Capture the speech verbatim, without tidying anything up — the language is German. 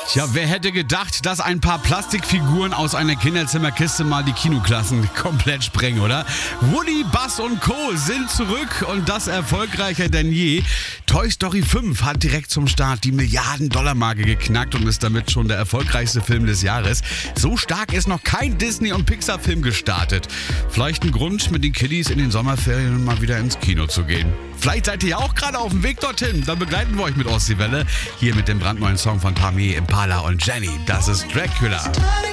Tja, wer hätte gedacht, dass ein paar Plastikfiguren aus einer Kinderzimmerkiste mal die Kinoklassen komplett sprengen, oder? Woody, Buzz und Co. sind zurück und das erfolgreicher denn je. Toy Story fünf hat direkt zum Start die Milliarden-Dollar-Marke geknackt und ist damit schon der erfolgreichste Film des Jahres. So stark ist noch kein Disney- und Pixar-Film gestartet. Vielleicht ein Grund, mit den Kiddies in den Sommerferien mal wieder ins Kino zu gehen. Vielleicht seid ihr ja auch gerade auf dem Weg dorthin. Dann begleiten wir euch mit Ostseewelle. Hier mit dem brandneuen Song von Tami, Impala und Jenny. Das ist Dracula.